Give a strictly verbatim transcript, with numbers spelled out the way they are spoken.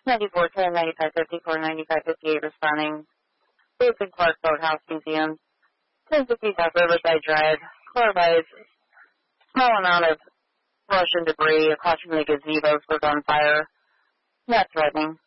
ninety-four ten, ninety-five fifty-four, ninety-five fifty-eight responding. Basin Clark Boathouse Museum. ten fifty South Riverside Drive. Chloride. Small amount of Russian debris. Approximately gazebos was on fire. Not threatening.